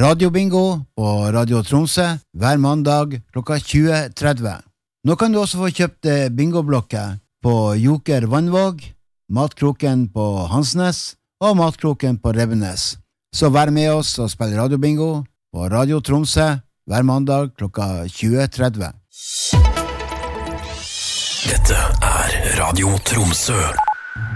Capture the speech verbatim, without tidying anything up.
radiobingo på Radio Tromsø hver mandag klokka tjue tretti. Nå kan du også få kjøpt bingoblokker på Joker Vannvåg, Matkroken på Hansnes og Matkroken på Rebbenes. Så vær med oss og spill radiobingo på Radio Tromsø hver mandag klokka tjue tretti. Dette er Radio Tromsø.